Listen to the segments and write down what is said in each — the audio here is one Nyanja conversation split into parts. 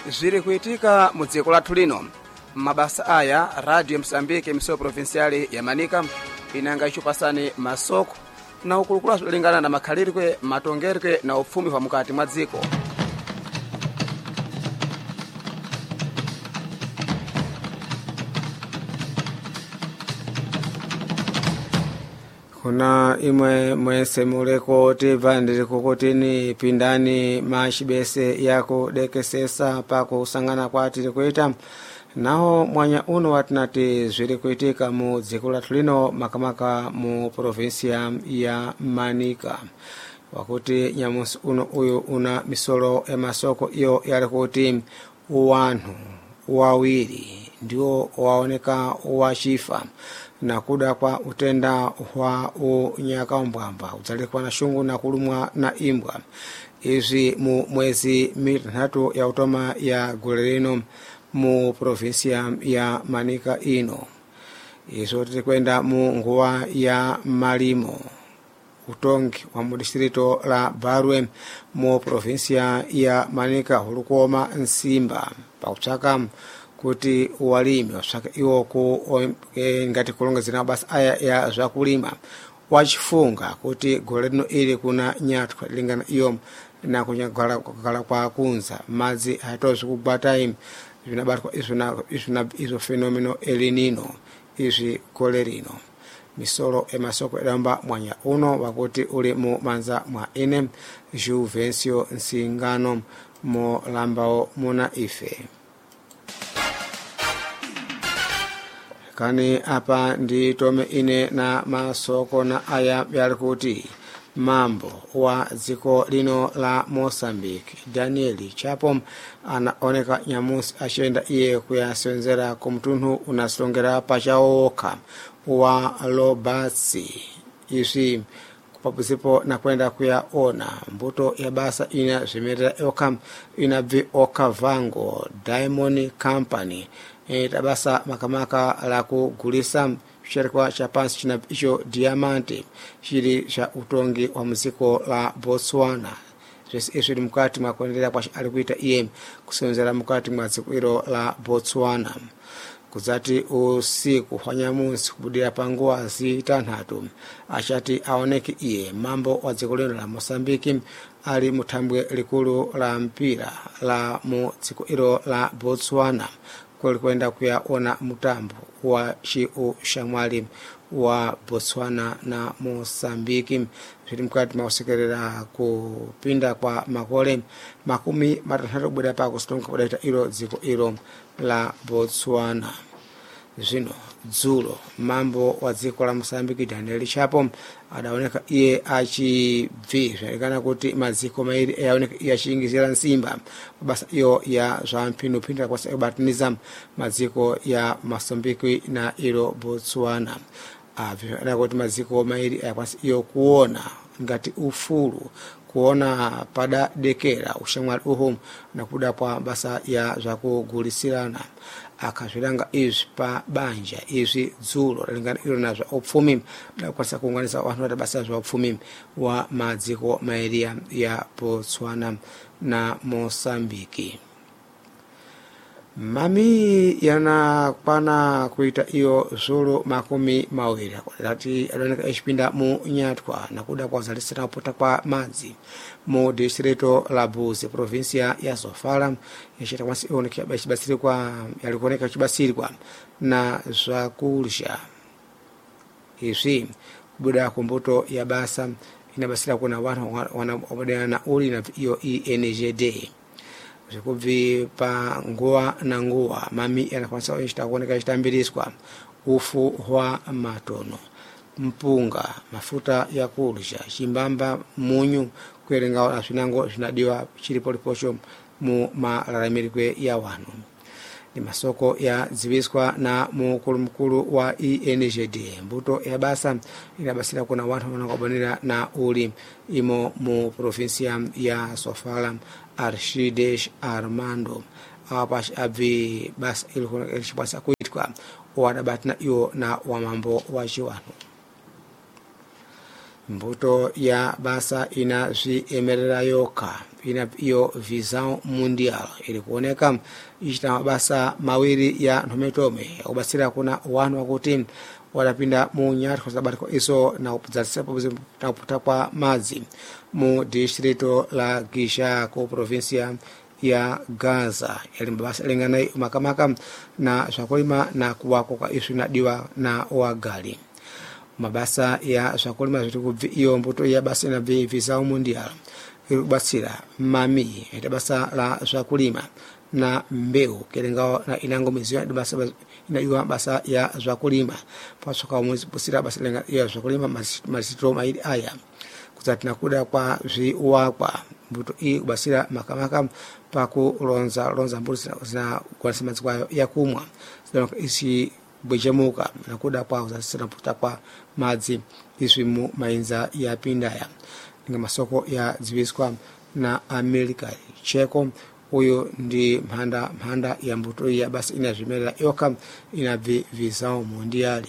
zviri kuitika mu dziko lathu lino. Mabasa aya Radio Msambiki Msoko Provinciali ya Manika inanga ichupasani masoko na ukulukula zolingana na makhalirwe, matongerwe na ufumi wa mukati mwa dziko. Kuna imwe mwese muleko tiva ndiri kukutini pindani mashibese yako dekesesa pako usangana kwa tiri kuita. Naho mwanya uno watinati zviri kuitika mu dziko lathu lino makamaka mu provinsia ya Manika. Wakuti nyamusi uno uyu una misolo ya masoko iyo yali kuti uwanhu wawiri ndio waoneka wachifa na kuda kwa utenda wa unyaka mbwamba utalekwa na shungu na kulumwa na imbwa. Izi mu mwezi mitatu ya utoma ya Gulerino mu provinsia ya Manika ino. Izo titikwenda mu nguwa ya Malimo utongi wa mu distrito la Barwe mu provinsia ya Manika hulukoma Nsimba pa uchaka kuti walimi wasaka iwo ku ngati kulonga zina basa aya ya zvakulima wachifunga kuti Gulerino ili kuna nyatwa lingana iyo na kunyagala kwa kunza madzi hatozi kubata vinabatwa izo fenomeno El Nino izi Gulerino. Misolo emasoko edamba mwanya uno wakuti uli mu manza mwa ine Juvencio Nsingano mo lambao muna ife. Kani apa ndi tome ine na masoko na aya yali kuti mambo wa dziko lino la Mozambique Danieli Chapo anaoneka nyamusi ashenda iye kuyasenzera kumtunhu unasilongera pachaoka wa Lobatsi. Izi kupapuzipo na kwenda kuyaona mbuto ya basa ina zimetera oka ina vi Okavango Diamond Company tabasa makamaka la kugulisa shirikwa cha pansi china icho diamante chili cha utongi wa muziko la Botswana. Iso ndi mukati mwa kuendelea kwa alikuita iye kusenzera mukati mwa dziko ilo la Botswana. Kuzati usiku wanyamusi kubudira pangoa zitanhatu achati aoneke iye mambo wa dziko lino la Mozambique ali mutambwe likulu la mpira la mu dziko ilo la Botswana kwenda kuyaona mutambo wa shamwali wa Botswana na Mozambique. Zviri mukati mausekerera kupinda kwa makole makumi matanhatu kubwera pa kusitonga kudaita ilo dziko ilo la Botswana. Zino dzulo mambo wa dziko la Mozambique Daniel Chapo adaoneka iye achibvizwa ikana kuti maziko mairi yaoneka iye achingizira Nsimba basa iyo ya zvampino pinda kwa sabatiniza maziko ya Mozambique na ilo Botswana. Avyo kuti maziko mairi yakwasi iyo kuona ngati ufulu kuona pada dekera ushamwali uhu na kuda kwa basa ya zakugulisirana akazviranga izi pa banja izi dzulo lingana ilo na opfumi na kwasa kuunganisa wanu wa basa za opfumi wa maziko mairi ya Botswana na Mozambique. Mami yana pana kuita iyo zulu makumi mawiri lati adoneka ishpinda mu nyatwa na kuda kwa zalisira upota kwa mazi mu distrito la Buzi provincia ya Sofala yashita kwasi oneka bashibasiri kwa yalikoneka chibasiri kwa na zvakulsha isi kubuda kumbuto ya basa inabasira kuna wana na uli na iyo ENGD zikuvi pa ngoa na ngoa mami yanakwanisa oyishita kuoneka chitambiriswa ufu wa matono mpunga mafuta ya kulsha chimbamba munyu kuerenga na swinango zinadiwa chilipoliposho mu malalamirikwe ya wanu. Ni masoko ya ziviswa na mukulu wa ENGD mbuto ya basa inabasira kuna watu wanakobonera na uli imo mu provincia ya Sofala Archidesh Armando apash avi bas ilikuwa kuitwa wadabatina iyo na wamambo wa chiwanu. Mbuto ya basa ina emerera yoka ina iyo Visão Mundial ili kuoneka ichita mabasa mawiri ya nhometome yakubasira kuna wanu wakuti wadapinda mu nyati kwa sababu iso na kupuzalisapo na kuputa kwa mazi mu distrito la Gisha ku provincia ya Gaza yali mabasa lingana makamaka na swakulima na kuwako kwa isu inadiwa na wagali mabasa ya swakulima zituku iyo mbuto ya basi na Visão Mundial basira mami etabasa la swakulima na mbeu kelengao na inango mizio basa inajua basa ya swakulima pasoka mwezi busira basa lenga ya swakulima masitro maili aya kuzatina kuda kwa ziwakwa mbuto hii basira makamaka paku lonza mbuto zina kwa simanzi kwa ya kumwa zina isi bwejemuka na kuda kwa uzasina puta kwa mazi isi mu mainza ya pindaya nga masoko ya ziviswa na Amerika Cheko huyo ndi mhanda ya mbuto ya basi inazimela yoka ina Visão Mundial.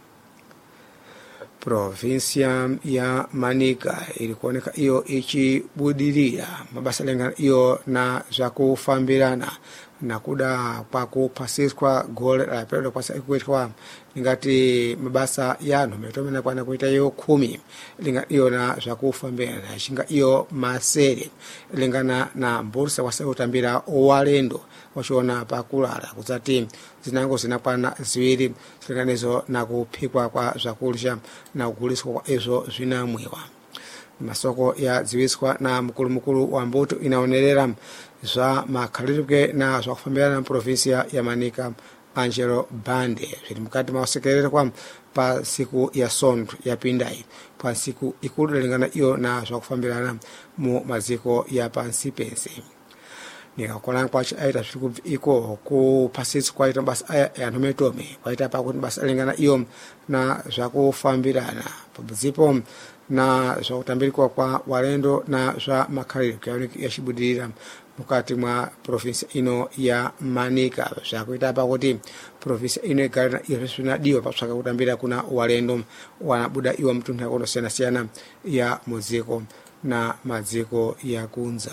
Provincia ya Manica ilikuoneka iyo ichibudilia mabasa lenga iyo na zakufambirana na kuda kwa kupasiswa gole la pedo kwa saikuitwa ngati mabasa yano metomena kwa nakuita yo 10 linga iyo na zakufambirana shinga iyo masere lingana na mbursa wasautambira owalendo wachona pakulala kuzati zinango zinapana ziwiri zilinganizo na kupikwa kwa zakulisha na kuguliswa kwa ezo zinamwiwa masoko ya ziwiswa na mkulu wa mbuto inaonerera za makhalirike na za kufambirana na provincia ya Manica Angelo Bande zili mkati mawasekerera kwa pa siku ya sondu ya pindai pa siku ikulu lingana iyo na za kufambirana mu maziko ya pansipense nikakolanga kwa aita siku iko ku pasisi kwa ita basa aya ya nhometome kwa ita pa kuti basa lingana iyo na za kufambirana pabuzipo na za kutambirikwa kwa walendo na za makhalirike ya shibudira mukati mwa provinsia ino ya Manica za kuita pa kuti provinsia ino ikalina irisuna diwa pasaka kutambira kuna walendo wanabuda iwa mtundu yakono siana ya muziko na maziko ya kunza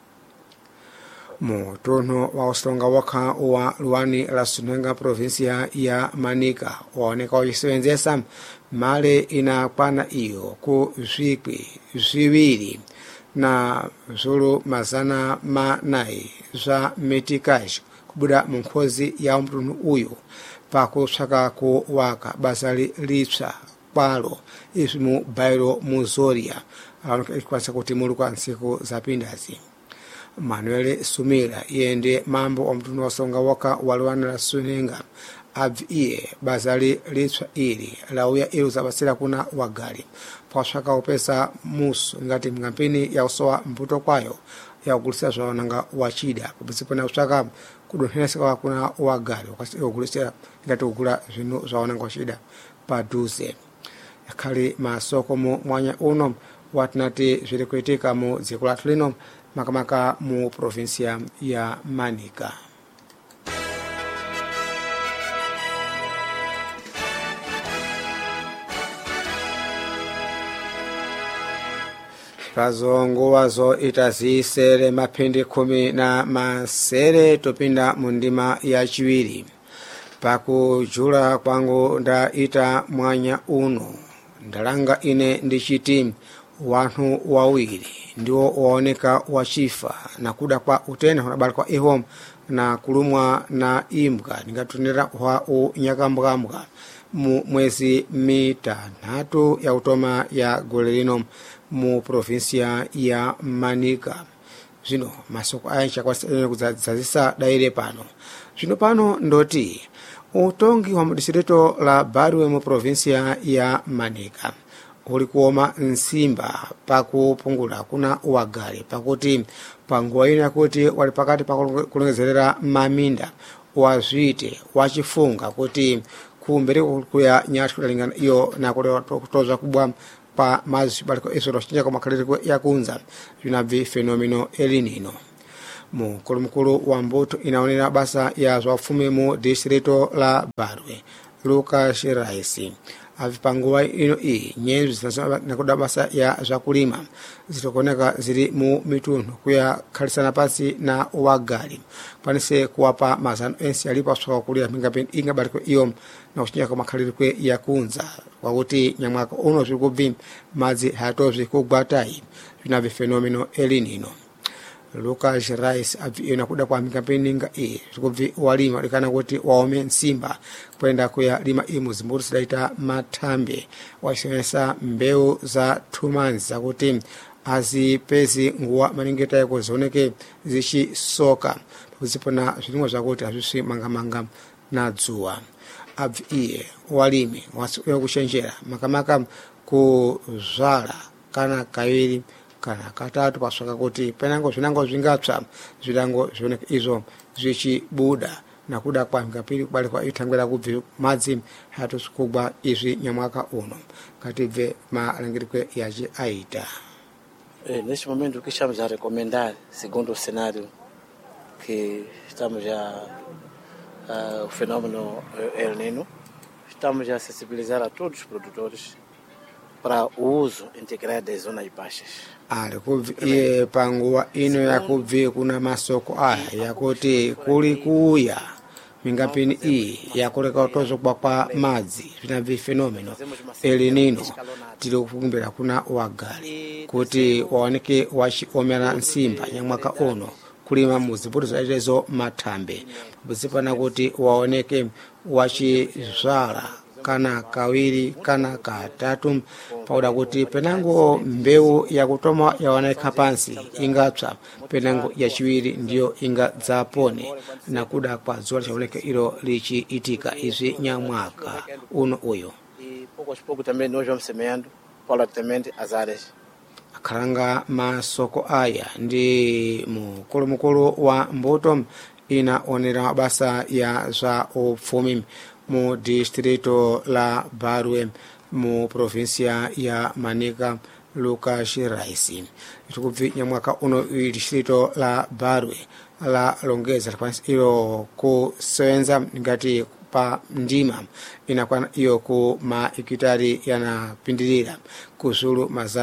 mutono wa usonga waka wa luani la Sunenga provincia ya Manica waoneka wajiswenzesa male inakwana iyo ku ziwiri na zulu mazana manai za metikash kubuda mkhozi ya mtundu uyu pakusaka ku waka basali lipsa palo ismu bairo muzoria ikwasa kuti mulukwa nsiku za pindazi Manuel Sumira yende mambo wa mtundu wa songa waka walwana la Sunenga avie basali lipsa ili lauya ilu zabasira kuna wagali pasaka upesa musu ngati mkampeni ya usowa mputo kwayo ya ugulisa zwa nanga wachida kubizipo na usaka kudonhesa kwa kuna wagali wakasi ugulisa ngati ugula zinu zwa nanga wachida paduze yakali masoko mu mwanya uno watinati zilikuitika mu zikula tulino makamaka mu provincia ya Manica. Kazongo wazo itazisere mapindi 10 na masere topinda mundima ya chiwiri pakujula kwangu nda ita mwanya uno ndalanga ine ndichiti wanu wawiri ndio waoneka wachifa na kuda kwa utene hunabali kwa ihom na kulumwa na imbwa ningatunira wa unyakambwambwa mu mwezi mitatu ya utoma ya golerino mu provincia ya Manica zino masoko aisha kwa kuzazisa daire pano zino pano ndoti utongi wa distrito la Barwe mu provincia ya Manica ulikuoma nsimba pakupungula kuna wagali pakuti panguwa ina kuti wali pakati pakulongezerera maminda wazwite wachifunga kuti kumbere kuya nyati kulingana iyo na kutoza kubwa pa mazi baliko isoro chinja kwa makaliriko ya kunza yunavi fenomeno elinino mkulu wa mbuto inaonera basa ya zwafume mu distrito la Barwe Lucas Raisi avipanguwa ino iyi nyenzo zinakuda basa ya zakulima zitokoneka zili mu mitundu kuyakhalisana pasi na wagali panise kuwapa mazano ensi alipo asoka kulira mingapeni ingabaliko iyo na kuchinyaka makhalirikwe yakunza wakuti nyamwaka uno zikubvi madzi hayatozi kugwatayi vinavi fenomeno elinino. Lucas Rice inakuda kwa mingapeni nga iyi zikubvi walima likana kuti waome nsimba kwenda kuya lima imu zimburu sidaita mathambe waisonesa mbeu za 2 months zakuti azipezi nguwa maningeta yako zoneke zishi soka kuzipona zilingwa zakuti azisi mangamanga na dzuwa. Iye walimi wasikwela kushenjera makamaka kuzala kana kawiri kana katatu pasoka kuti penango zvinango zvingapsa zvilango zvioneke izo zvichibuda nakuda kwa mingapiri kubali kwa itangwera kubvi madzi hatusukugwa izvi nyamwaka uno katibve malangirikwe yachi aita. Neste momento o que estamos a recomendar, segundo o cenário que estamos o fenômeno El Niño, estamos a sensibilizar a todos os produtores para o uso integrado das zonas baixas. Iye panguwa ino yakubvi kuna masoko aya yakuti kuli kuya mingapini iyi yakuleka utozo kwa madzi vinabvi fenomeno El Niño tili kukumbira kuna wagali kuti waoneke wachiomera nsimba nyamwaka uno kulima muzimbuto zaitezo mathambe kuzipana kuti waoneke wachizala kana kawiri kana katatu pauda kuti penango mbeu yakutoma yaoneka pansi ingapsa penango yachiwiri ndiyo ingadzapone nakuda kwa zuwa chaoneke ilo lichiitika izi nyamwaka uno uyo. Pouco a pouco também nós vamos semeando paulatinamente as áreas. Akhalanga masoko aya ndi mukulu wa mbuto inaonera mabasa ya za ufumi mu distrito la Barwe mu provincia ya Manica. Lucas Rice itukubvi nyamwaka uno distrito la Barwe la longeza pansi ilo kusenza ngati pa ndima inakwana iyo ku maekitari yanapindirira kusulu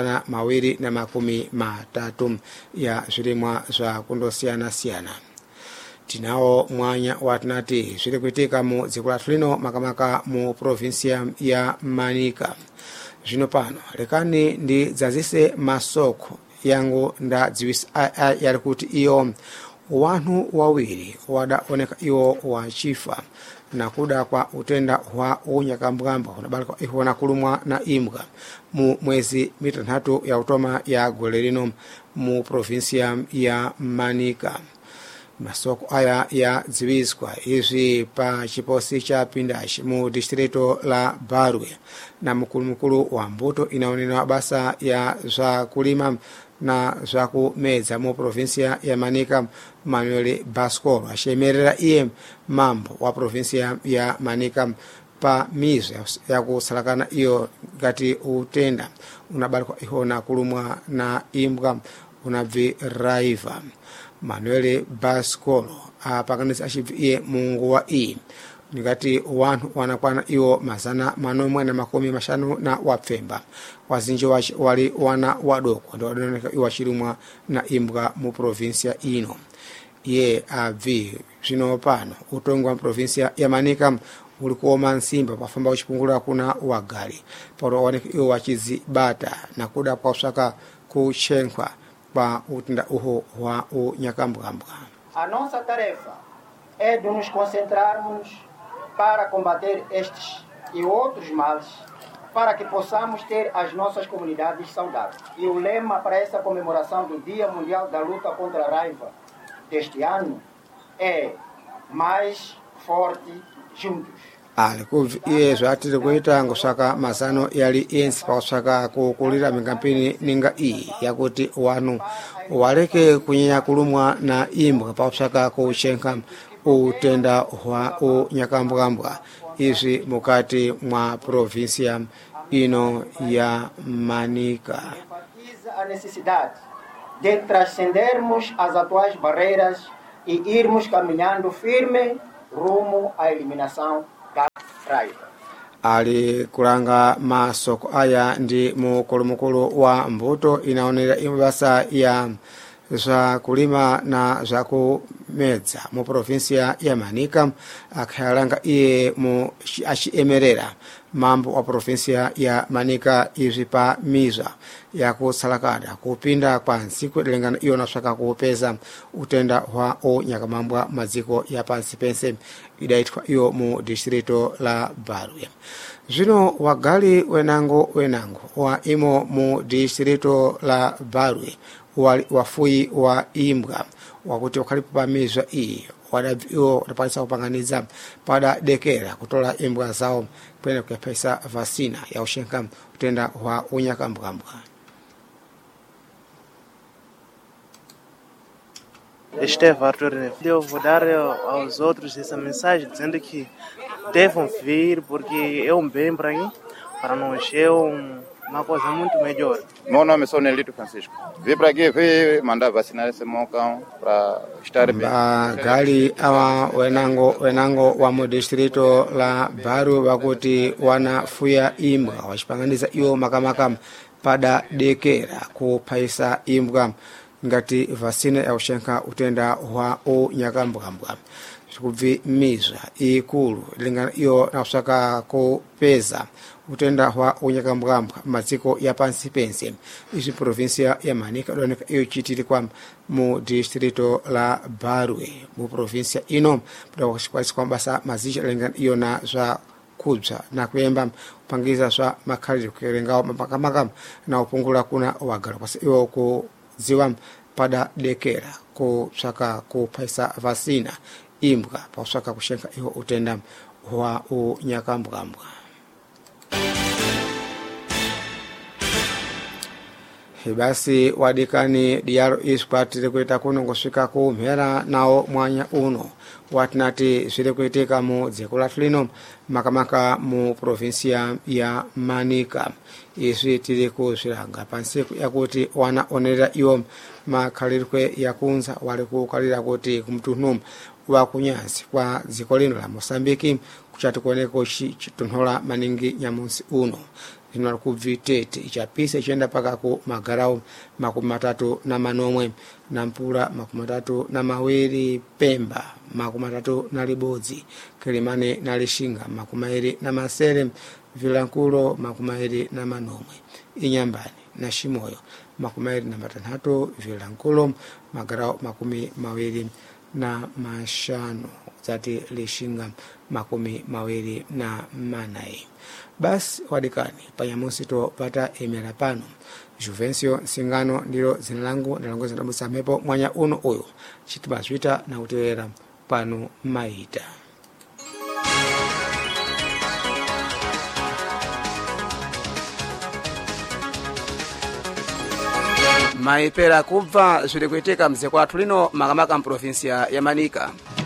230 ya zvilimwa zva kundosiyana-siyana. Tinawo mwanya watinati zviri kuitika mu dziko lathu lino makamaka mu provincia ya Manica. Zvino pano lekani ndi dzazise masoko yangu ndadziwisa yali kuti iyo wanthu wawiri wadaoneka iwo wachifa nakuda kwa utenda wa unyakambwamba unabalika ihona kulumwa na imbwa mu mwezi mitanthatu ya utoma ya gole lino mu provincia ya Manica. Masoko aya ya dziwizwa izvi pa chiposi cha Pindashi mu distrito la Barwe na mukulu wa mbuto inaonena basa ya za kulima na za kumedza mu provincia ya Manica. Manuel Bascolo ashemerera iye mambo wa provincia ya Manica pa mizo ya kusalakana iyo ngati utenda unabalikwa ihona kulumwa na imbwa unabvi raiva. Manuel Bascolo apakanisa achibvi iye munguwa iyi ngati wanthu wanakwana iwo 450 na wapfemba wazinji wachi wali wana wadoko ndo wadoneka iwo achilumwa na imbwa mu provincia ino. Iye abvi zvino pano utongi wa provincia ya Manica uli kuoma nsimba pafamba uchipungula kuna wagali paulo waoneka iwo wachizibata nakuda kwa usaka kuchenkwa kwa utenda uho wa unyakambwambwa. A nossa tarefa é de nos concentrarmos para combater estes e outros males, para que possamos ter as nossas comunidades saudáveis. E o lema para essa comemoração do Dia Mundial da Luta contra a Raiva deste ano é mais forte juntos. Alikuvi iye zvatiri kuita ngosaka mazano yali ensi pakusaka kukulira mingapini ninga iyi yakuti wanu waleke kunyenya kulumwa na imbwa pakusaka kuchenka utenda wa unyakambwambwa izvi mukati mwa provincia ino ya Manica. Enfatiza a necessidade de transcendermos as atuais barreiras e irmos caminhando firme rumo à eliminação da raiva. ali kulanga masoko aya ndi mukulu wa mbuto inaonera imbasa ya za kulima na za kumedza mu provinsia ya Manika akhalanga iye mu achiemerera mambo wa provinsia ya Manika izi pa miza ya kusalakada kupinda kwa nsiku lengana iyo nasaka kupeza utenda wa o nyakamambwa maziko ya pansi pense idaitwa iyo mu distrito la Barwe. Zino wagali wenango wa imo mu distrito la Barwe wafui wa imbwa wakuti wakalipo pa miza iyi wadabio watapasa kupanganiza pada dekera kutola imbwa zao kwenda kupesa vasina ya ushenka utenda wa unyakambwambwa. Esteve Arthur, eu vou dar aos outros essa mensagem dizendo que devem vir porque é bem para mim, para nós é uma coisa muito melhor. Meu nome é Nelito Francisco. Vim para aqui, vim mandar vacinar esse meu cão para estar bem. Gali awa wenango wa mu distrito la Baru wakuti wanafuya imbwa wachipanganiza iyo makamaka pada dekera kupaisa imbwa ngati vasina ya ushenka utenda wa o nyakambwambwa kubvi miza ikulu lingana iyo nakusaka kupeza utenda wa unyakambwambwa maziko ya pansi pense izi provinsia ya Manika doneka iyo chitiri kwa mu distrito la Barwe mu provinsia ino kwasi kwamba sa mazisha lingana iyo na za kubza na kuyemba kupangiza swa makhaliro kukerengao mapakamaka na upungula kuna wagala kwasi iyo kuziwa pada dekera kusaka kupaisa vasina imbwa pasaka kushenka iyo utenda wa unyakambwambwa. Basi wadikani diaro ispatire kuita kuno kusika kumhera nao mwanya uno watinati zile kuitika mu dzekulatulino makamaka mu provinsia ya Manika isi tiri kuzilanga pansiku yakuti wanaonera iyo makhalirwe yakunza wali kukalira kuti kumtunhu wa kunyansi kwa dziko lino la Mosambiki kuchati kuoneko chitunhola maningi nyamunsi uno ino kubvitete ichapisa ichenda paka ku magarau 34 na mpula 32 Pemba 32 Kilimane na Lishinga 27 Vilankulo 28 Inyambani na Shimoyo 23 Vilankulo magarau 25 zati Lishinga 24. Basi wadikani panyamusi to pata emera pano Juvencio Singano ndilo zina langu nalongoza ndabusa mepo mwanya uno uyo chitibaswita na utewera pano maita. Maipera kubva zviri kuitika mzee kwathu lino makamaka mprovinsia ya Manika.